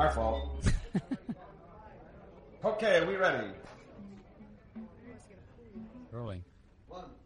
Our fault. Okay, are we ready? Rolling. 1.